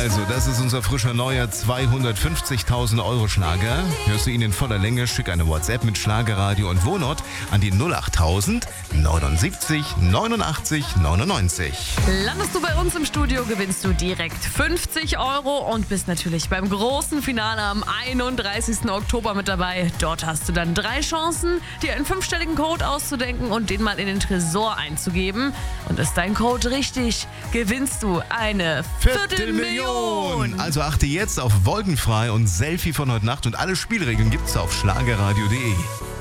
Also, das ist unser frischer neuer 250.000 Euro Schlager. Hörst du ihn in voller Länge, schick eine WhatsApp mit Schlagerradio und Wohnort an die 08000 79 89 99. Landest du bei uns im Studio, gewinnst du direkt 50 Euro und bist natürlich beim großen Finale am 31. Oktober mit dabei. Dort hast du dann 3 Chancen, dir einen 5-stelligen Code auszudenken und den mal in den Tresor einzugeben. Und ist dein Code richtig, gewinnst du eine Viertelmillion. Also achte jetzt auf Wolkenfrei und Selfie von heute Nacht und alle Spielregeln gibt's auf schlagerradio.de.